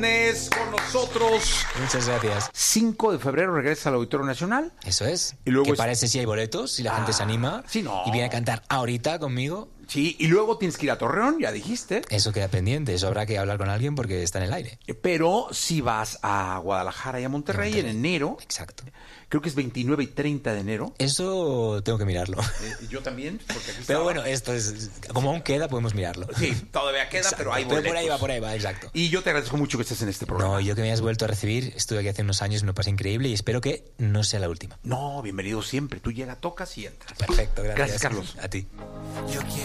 Madness con nosotros. Muchas gracias. 5 de febrero regresa al Auditorio Nacional. Eso es. Y luego que parece si hay boletos, si la gente se anima. Sí, no. Y viene a cantar ahorita conmigo. Sí, y luego tienes que ir a Torreón, ya dijiste. Eso queda pendiente, eso habrá que hablar con alguien porque está en el aire. Pero si vas a Guadalajara y a Monterrey en enero. Exacto. Creo que es 29 y 30 de enero. Eso tengo que mirarlo. Yo también, porque aquí Pero bueno, esto es... Como aún queda, podemos mirarlo. Sí, todavía queda, Exacto. pero hay boletos. Pero por ahí va, exacto. Y yo te agradezco mucho que estés en este programa. No, yo que me hayas vuelto a recibir, estuve aquí hace unos años, me lo pasé increíble y espero que no sea la última. No, bienvenido siempre. Tú llegas, tocas y entras. Perfecto, gracias. Gracias, Carlos. A ti.